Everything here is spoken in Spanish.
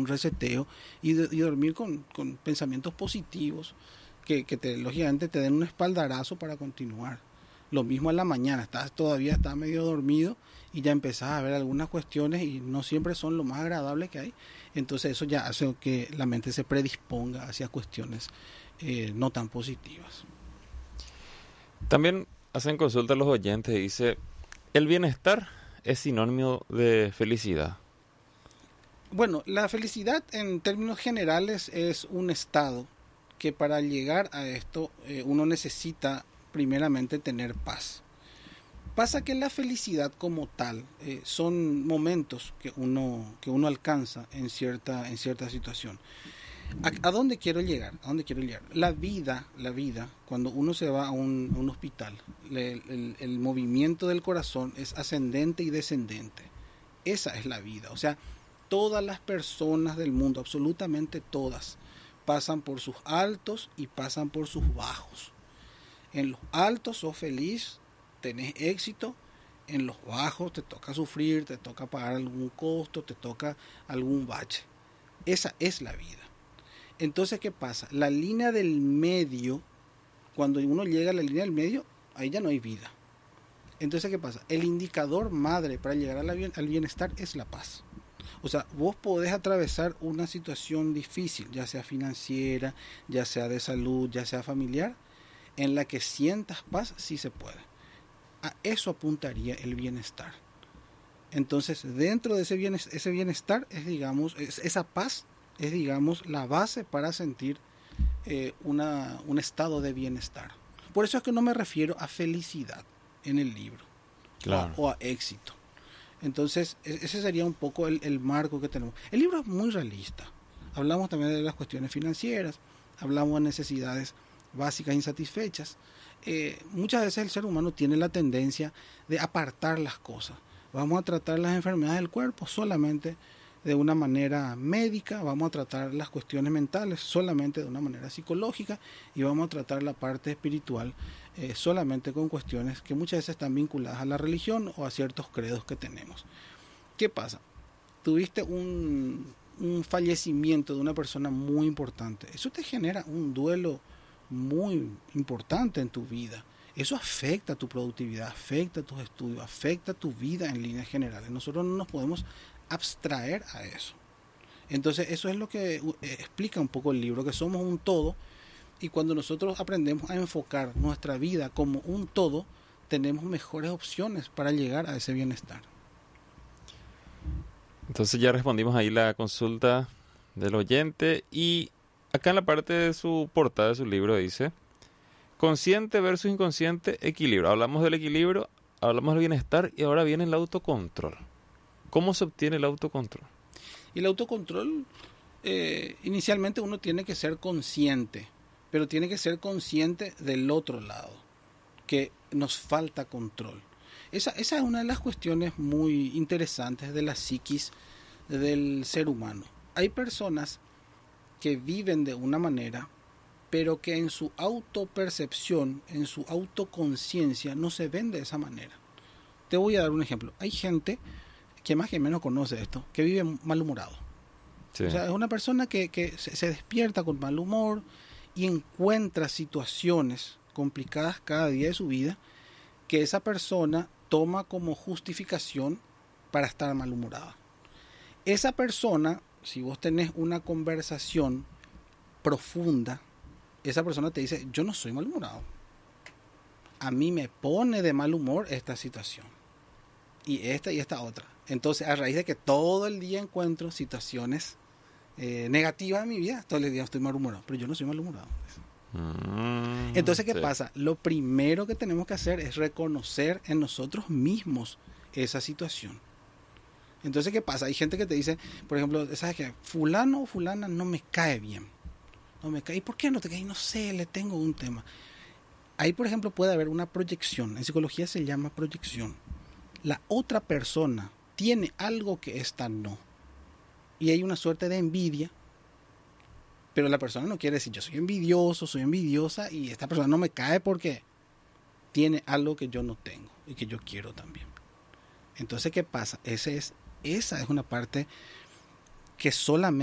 un reseteo y dormir con pensamientos positivos que lógicamente te den un espaldarazo para continuar. Lo mismo en la mañana, todavía estás medio dormido y ya empezás a ver algunas cuestiones y no siempre son lo más agradables que hay. Entonces eso ya hace que la mente se predisponga hacia cuestiones no tan positivas. También hacen consulta a los oyentes y dice, ¿el bienestar es sinónimo de felicidad? Bueno, la felicidad en términos generales es un estado que para llegar a esto uno necesita primeramente tener paz. Pasa que la felicidad como tal son momentos que uno alcanza en cierta situación. ¿A dónde quiero llegar? ¿A dónde quiero llegar? La vida, cuando uno se va a un hospital, el movimiento del corazón es ascendente y descendente. Esa es la vida. O sea, todas las personas del mundo, absolutamente todas, pasan por sus altos y pasan por sus bajos. En los altos sos feliz, tenés éxito. En los bajos te toca sufrir, te toca pagar algún costo, te toca algún bache. Esa es la vida. Entonces, ¿qué pasa? La línea del medio, cuando uno llega a la línea del medio, ahí ya no hay vida. Entonces, ¿qué pasa? El indicador madre para llegar al bienestar es la paz. O sea, vos podés atravesar una situación difícil, ya sea financiera, ya sea de salud, ya sea familiar, en la que sientas paz, sí se puede. A eso apuntaría el bienestar. Entonces, dentro de ese bienestar es, digamos, esa paz es, digamos, la base para sentir un estado de bienestar. Por eso es que no me refiero a felicidad en el libro, claro, o a éxito. Entonces, ese sería un poco el marco que tenemos. El libro es muy realista. Hablamos también de las cuestiones financieras, hablamos de necesidades básicas insatisfechas. Muchas veces el ser humano tiene la tendencia de apartar las cosas. Vamos a tratar las enfermedades del cuerpo solamente de una manera médica, vamos a tratar las cuestiones mentales solamente de una manera psicológica y vamos a tratar la parte espiritual solamente con cuestiones que muchas veces están vinculadas a la religión o a ciertos credos que tenemos. ¿Qué pasa? Tuviste un fallecimiento de una persona muy importante. Eso te genera un duelo muy importante en tu vida. Eso afecta tu productividad, afecta tus estudios, afecta tu vida en líneas generales. Nosotros no nos podemos abstraer a eso. Entonces eso es lo que explica un poco el libro, que somos un todo, y cuando nosotros aprendemos a enfocar nuestra vida como un todo, tenemos mejores opciones para llegar a ese bienestar. Entonces ya respondimos ahí la consulta del oyente, y acá en la parte de su portada de su libro dice: consciente versus inconsciente, equilibrio. Hablamos del equilibrio, hablamos del bienestar y ahora viene el autocontrol. ¿Cómo se obtiene el autocontrol? Y el autocontrol, inicialmente uno tiene que ser consciente, pero tiene que ser consciente del otro lado, que nos falta control. Esa es una de las cuestiones muy interesantes de la psiquis del ser humano. Hay personas que viven de una manera, pero que en su autopercepción, en su autoconciencia, no se ven de esa manera. Te voy a dar un ejemplo. Hay gente que más que menos conoce esto, que vive malhumorado. Sí. O sea, es una persona que se despierta con mal humor y encuentra situaciones complicadas cada día de su vida que esa persona toma como justificación para estar malhumorada. Esa persona, si vos tenés una conversación profunda, esa persona te dice: yo no soy malhumorado. A mí me pone de mal humor esta situación. Y esta otra. Entonces, a raíz de que todo el día encuentro situaciones negativas en mi vida, todo el día estoy malhumorado. Pero yo no soy malhumorado. Entonces, ¿qué pasa? Lo primero que tenemos que hacer es reconocer en nosotros mismos esa situación. Entonces, ¿qué pasa? Hay gente que te dice, por ejemplo, ¿sabes qué? Fulano o fulana no me cae bien. No me cae. ¿Y por qué no te cae? No sé, le tengo un tema. Ahí, por ejemplo, puede haber una proyección. En psicología se llama proyección. La otra persona tiene algo que esta no. Y hay una suerte de envidia, pero la persona no quiere decir: yo soy envidioso, soy envidiosa, y esta persona no me cae porque tiene algo que yo no tengo y que yo quiero también. Entonces, ¿qué pasa? Esa es una parte que solamente